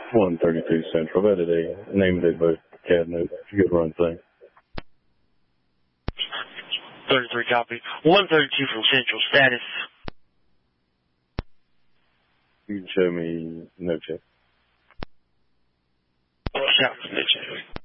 132 Central. That is a name of the Chattanooga. It's a good run thing. 33 copy. 132 from Central. Status. You can show me no check. Shout no check.